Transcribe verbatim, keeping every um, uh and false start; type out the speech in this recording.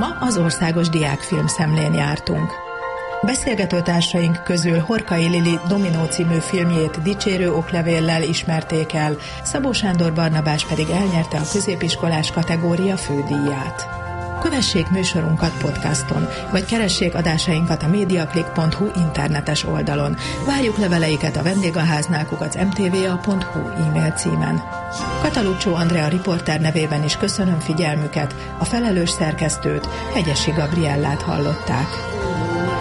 Ma az Országos Diákfilmszemlén jártunk. Beszélgetőtársaink közül Horkai Lili Dominó című filmjét dicsérő oklevéllel ismerték el, Szabó Sándor Barnabás pedig elnyerte a középiskolás kategória fődíját. Kövessék műsorunkat podcaston, vagy keressék adásainkat a mediaclick pont hu internetes oldalon. Várjuk leveleiket a vendégháznál kukac em té vé á pont hu e-mail címen. Kataluccsó Andrea riporter nevében is köszönöm figyelmüket, a felelős szerkesztőt, Hegyesi Gabriellát hallották.